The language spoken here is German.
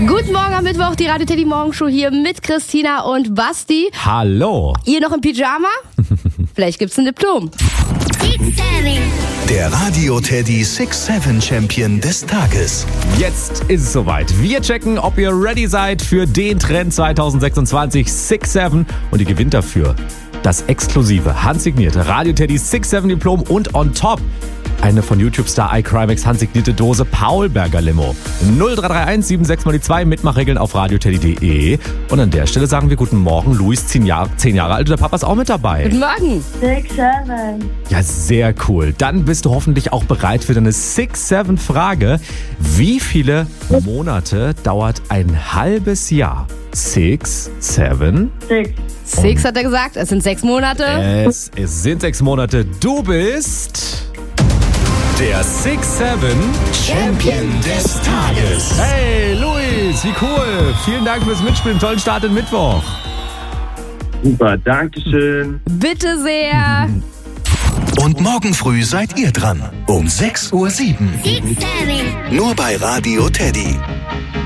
Guten Morgen am Mittwoch, die Radio Teddy Morgenshow hier mit Christina und Basti. Hallo. Ihr noch im Pyjama? Vielleicht gibt's ein Diplom. Der Radio Teddy 6-7 Champion des Tages. Jetzt ist es soweit. Wir checken, ob ihr ready seid für den Trend 2026 6-7 und ihr gewinnt dafür das exklusive, handsignierte Radio Teddy 6-7 Diplom und on top eine von YouTube-Star iCrimex handsignierte Dose Paulberger Limo. 0331 76 mal die 2, Mitmachregeln auf radioteddy.de. Und an der Stelle sagen wir guten Morgen, Luis, 10 Jahre alt, und der Papa ist auch mit dabei. Guten Morgen. 6-7. Ja, sehr cool. Dann bist du hoffentlich auch bereit für deine 6-7-Frage. Wie viele Monate dauert ein halbes Jahr? 6, 7? 6. 6 hat er gesagt, es sind 6 Monate. Es sind 6 Monate. Du bist der 6-7 Champion des Tages. Hey, Luis, wie cool. Vielen Dank fürs Mitspielen. Tollen Start in Mittwoch. Super, Dankeschön. Bitte sehr. Und morgen früh seid ihr dran. Um 6:07 Uhr. Nur bei Radio Teddy.